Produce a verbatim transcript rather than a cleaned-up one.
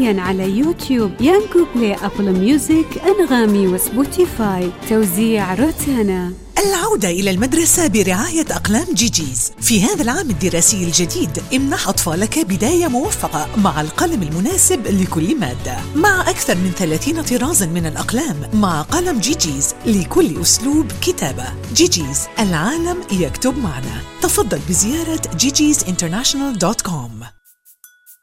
حصرياً على يوتيوب، يانجو بلاي، أبل ميوزك، أنغامي وسبوتيفاي. توزيع روتانا. العودة إلى المدرسة برعاية أقلام جيجيز. في هذا العام الدراسي الجديد امنح أطفالك بداية موفقة مع القلم المناسب لكل مادة، مع أكثر من ثلاثين طرازاً من الأقلام، مع قلم جيجيز لكل أسلوب كتابة. جيجيز، العالم يكتب معنا. تفضل بزيارة جيجيز انترناشونال دوت كوم.